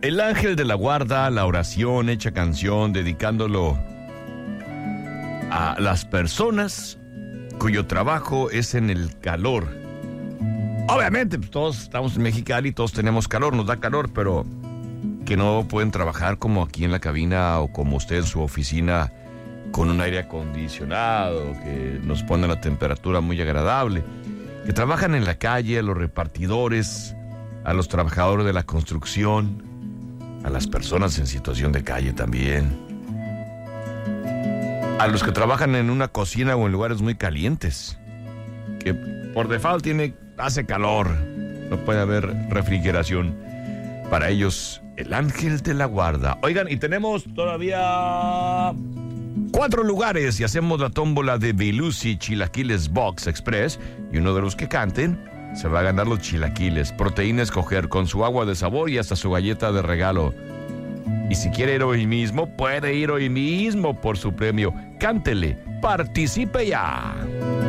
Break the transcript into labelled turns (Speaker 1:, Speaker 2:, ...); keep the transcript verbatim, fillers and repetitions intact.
Speaker 1: El ángel de la guarda, la oración hecha canción, dedicándolo a las personas cuyo trabajo es en el calor. Obviamente, pues, todos estamos en Mexicali, todos tenemos calor, nos da calor, pero que no pueden trabajar como aquí en la cabina o como usted en su oficina con un aire acondicionado, que nos pone la temperatura muy agradable. Que trabajan en la calle, a los repartidores, a los trabajadores de la construcción, a las personas en situación de calle también, a los que trabajan en una cocina o en lugares muy calientes, que por default tiene, hace calor, no puede haber refrigeración. Para ellos, el ángel de la guarda. Oigan, y tenemos todavía cuatro lugares y hacemos la tómbola de Belusi Chilaquiles Box Express, y uno de los que canten se va a ganar los chilaquiles, proteína a escoger con su agua de sabor y hasta su galleta de regalo. Y si quiere ir hoy mismo, puede ir hoy mismo por su premio. Cántele, participe ya.